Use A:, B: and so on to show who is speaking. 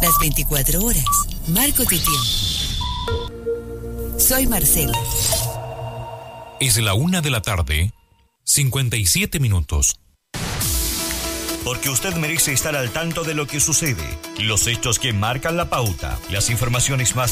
A: Las 24 horas. Marco tu tiempo. Soy Marcela.
B: Es la 1:57 PM.
C: Porque usted merece estar al tanto de lo que sucede, los hechos que marcan la pauta, las informaciones más